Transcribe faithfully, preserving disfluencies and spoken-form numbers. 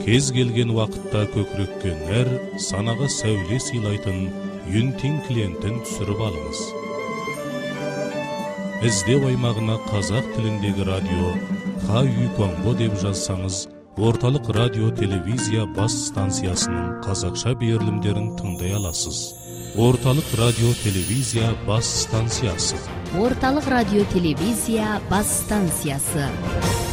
кез келген вакытта көкрөккө нәр, санага сәуле сыйлайтын Юнтин клиентин түшүрүп алыңыз. Издөө аймагына казак тилиндеги радио Ха Үй Конго деп жазсаңыз, Орталык радио телевизия бас станциясынын казакша берилимдерин тыңдай аласыз. Орталык радио телевизия бас станциясы. Орталык радио телевизия бас станциясы.